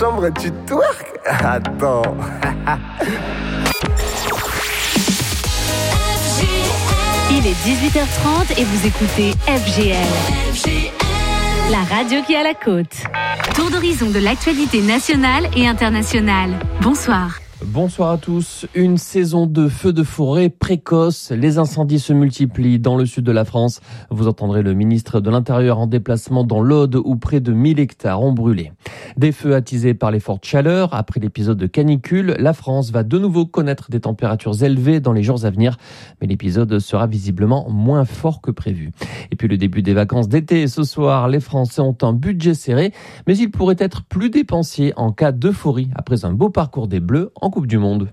chambre et tu twerk? Attends. Il est 18h30 et vous écoutez FGL. La radio qui a la côte. Tour d'horizon de l'actualité nationale et internationale. Bonsoir. Bonsoir à tous. Une saison de feux de forêt précoce. Les incendies se multiplient dans le sud de la France. Vous entendrez le ministre de l'Intérieur en déplacement dans l'Aude où près de 1000 hectares ont brûlé. Des feux attisés par les fortes chaleurs. Après l'épisode de canicule, la France va de nouveau connaître des températures élevées dans les jours à venir. Mais l'épisode sera visiblement moins fort que prévu. Et puis le début des vacances d'été. Ce soir, les Français ont un budget serré, mais ils pourraient être plus dépensiers en cas d'euphorie après un beau parcours des Bleus en Coupe du Monde.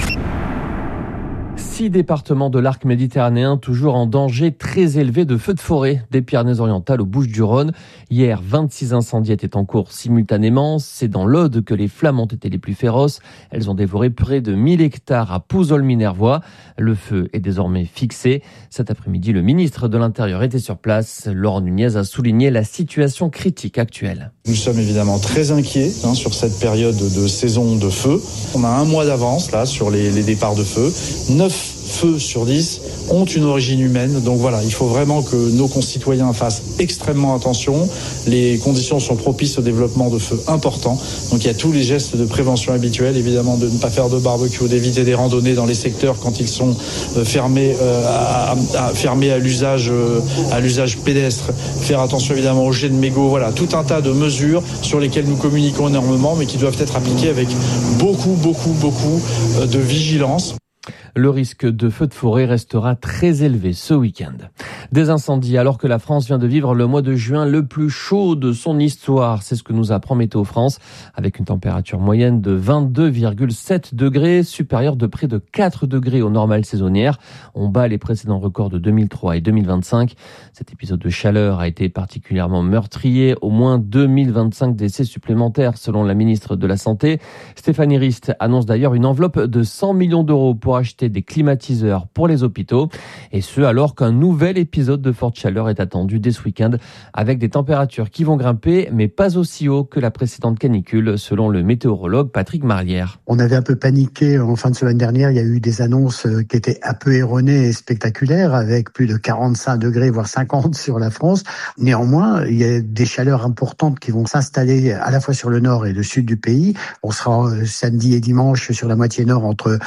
6 départements de l'arc méditerranéen toujours en danger très élevé de feux de forêt, des Pyrénées-Orientales aux Bouches-du-Rhône. Hier, 26 incendies étaient en cours simultanément. C'est dans l'Aude que les flammes ont été les plus féroces. Elles ont dévoré près de 1000 hectares à Pouzolles-Minervois. Le feu est désormais fixé. Cet après-midi, le ministre de l'Intérieur était sur place. Laurent Nunez a souligné la situation critique actuelle. Nous sommes évidemment très inquiets sur cette période de saison de feu. On a un mois d'avance là sur les départs de feu. 9 feux sur 10 ont une origine humaine. Donc voilà, il faut vraiment que nos concitoyens fassent extrêmement attention. Les conditions sont propices au développement de feux importants. Donc il y a tous les gestes de prévention habituels, évidemment de ne pas faire de barbecue, d'éviter des randonnées dans les secteurs quand ils sont fermés à l'usage pédestre. Faire attention évidemment aux jets de mégots. Voilà, tout un tas de mesures sur lesquelles nous communiquons énormément, mais qui doivent être appliquées avec beaucoup de vigilance. Le risque de feu de forêt restera très élevé ce week-end. Des incendies alors que la France vient de vivre le mois de juin le plus chaud de son histoire. C'est ce que nous apprend Météo France avec une température moyenne de 22,7 degrés, supérieure de près de 4 degrés aux normales saisonnières. On bat les précédents records de 2003 et 2025. Cet épisode de chaleur a été particulièrement meurtrier. Au moins 2025 décès supplémentaires selon la ministre de la Santé. Stéphanie Rist annonce d'ailleurs une enveloppe de 100 millions d'euros pour acheter des climatiseurs pour les hôpitaux. Et ce, alors qu'un nouvel épisode de forte chaleur est attendu dès ce week-end avec des températures qui vont grimper, mais pas aussi haut que la précédente canicule, selon le météorologue Patrick Marlière. On avait un peu paniqué en fin de semaine dernière. Il y a eu des annonces qui étaient un peu erronées et spectaculaires avec plus de 45 degrés, voire 50 sur la France. Néanmoins, il y a des chaleurs importantes qui vont s'installer à la fois sur le nord et le sud du pays. On sera samedi et dimanche sur la moitié nord entre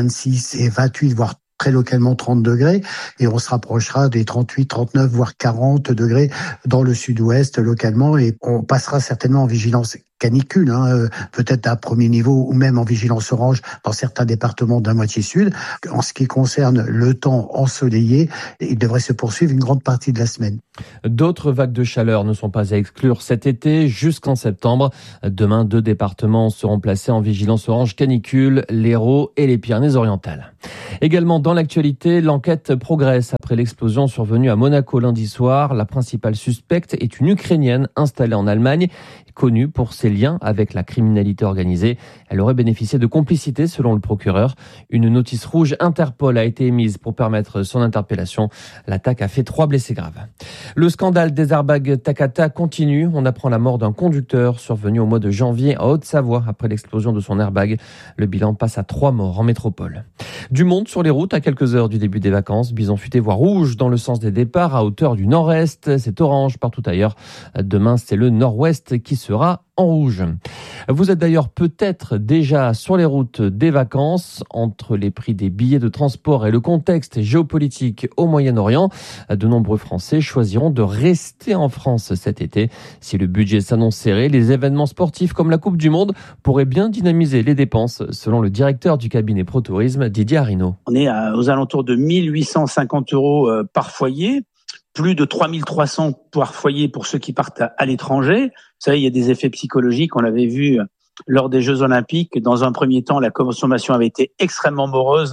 26 et 28, voire très localement 30 degrés, et on se rapprochera des 38, 39, voire 40 degrés dans le sud-ouest localement, et on passera certainement en vigilance canicule, peut-être à premier niveau ou même en vigilance orange dans certains départements de la moitié sud. En ce qui concerne le temps ensoleillé, il devrait se poursuivre une grande partie de la semaine. D'autres vagues de chaleur ne sont pas à exclure cet été jusqu'en septembre. Demain, 2 départements seront placés en vigilance orange canicule, l'Hérault et les Pyrénées-Orientales. Également dans l'actualité, l'enquête progresse après l'explosion survenue à Monaco lundi soir. La principale suspecte est une Ukrainienne installée en Allemagne, connue pour ses liens avec la criminalité organisée. Elle aurait bénéficié de complicité selon le procureur. Une notice rouge Interpol a été émise pour permettre son interpellation. L'attaque a fait 3 blessés graves. Le scandale des airbags Takata continue. On apprend la mort d'un conducteur survenu au mois de janvier en Haute-Savoie après l'explosion de son airbag. Le bilan passe à 3 morts en métropole. Du monde sur les routes à quelques heures du début des vacances. Bison futé voire rouge dans le sens des départs à hauteur du nord-est. C'est orange partout ailleurs. Demain, c'est le nord-ouest qui sera en rouge. Vous êtes d'ailleurs peut-être déjà sur les routes des vacances. Entre les prix des billets de transport et le contexte géopolitique au Moyen-Orient, de nombreux Français choisiront de rester en France cet été. Si le budget s'annonce serré, les événements sportifs comme la Coupe du Monde pourraient bien dynamiser les dépenses, selon le directeur du cabinet ProTourisme, Didier Arinaud. On est aux alentours de 1 850 € par foyer. Plus de 3 300 par foyer pour ceux qui partent à l'étranger. Vous savez, il y a des effets psychologiques. On l'avait vu lors des Jeux Olympiques. Dans un premier temps, la consommation avait été extrêmement morose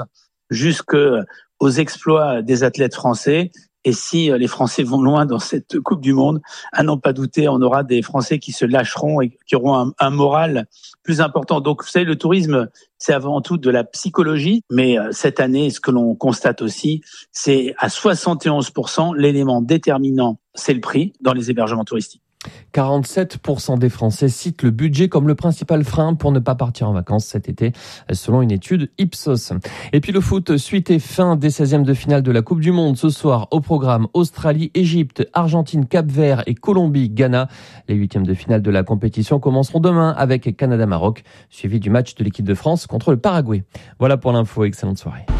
jusqu'aux exploits des athlètes français. Et si les Français vont loin dans cette Coupe du Monde, à n'en pas douter, on aura des Français qui se lâcheront et qui auront un moral plus important. Donc, vous savez, le tourisme, c'est avant tout de la psychologie. Mais cette année, ce que l'on constate aussi, c'est à 71% l'élément déterminant, c'est le prix dans les hébergements touristiques. 47% des Français citent le budget comme le principal frein pour ne pas partir en vacances cet été, selon une étude Ipsos. Et puis le foot, suite et fin des 16e de finale de la Coupe du Monde. Ce soir, au programme Australie, Égypte, Argentine, Cap-Vert et Colombie, Ghana. Les 8e de finale de la compétition commenceront demain avec Canada-Maroc, suivi du match de l'équipe de France contre le Paraguay. Voilà pour l'info, excellente soirée.